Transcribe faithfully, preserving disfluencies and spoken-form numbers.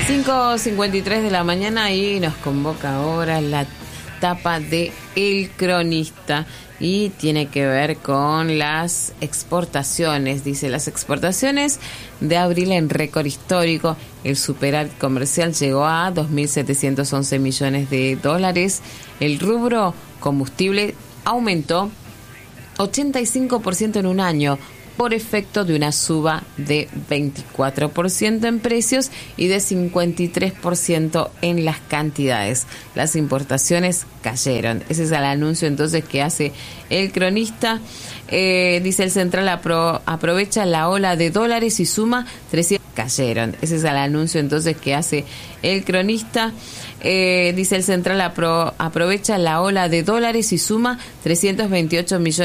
cinco cincuenta y tres de la mañana y nos convoca ahora la tapa de El Cronista y tiene que ver con las exportaciones. Dice, las exportaciones de abril en récord histórico. El superávit comercial llegó a dos mil setecientos once millones de dólares. El rubro combustible aumentó ochenta y cinco por ciento en un año, por efecto de una suba de veinticuatro por ciento en precios y de cincuenta y tres por ciento en las cantidades. Las importaciones cayeron. Ese es el anuncio entonces que hace El Cronista. Eh, dice, el central apro- aprovecha la ola de dólares y suma trescientos. Cayeron. Ese es el anuncio entonces que hace El Cronista. Eh, dice, el central apro- aprovecha la ola de dólares y suma trescientos veintiocho millones.